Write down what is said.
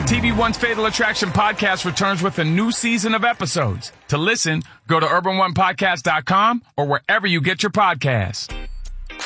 TV One's Fatal Attraction podcast returns with a new season of episodes. To listen, go to urban1podcast.com or wherever you get your podcasts.